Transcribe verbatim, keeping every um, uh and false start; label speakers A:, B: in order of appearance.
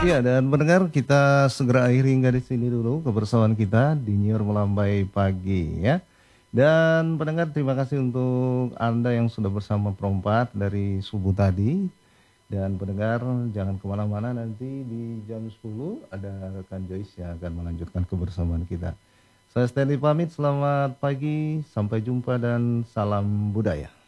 A: Iya, dan pendengar kita segera akhiri hingga di sini dulu kebersamaan kita di Nyur Melambai Pagi ya. Dan pendengar terima kasih untuk Anda yang sudah bersama Perompat dari subuh tadi. Dan pendengar jangan kemana-mana, nanti di jam sepuluh ada rekan Joyce yang akan melanjutkan kebersamaan kita. Saya Stanley pamit, selamat pagi, sampai jumpa dan salam budaya.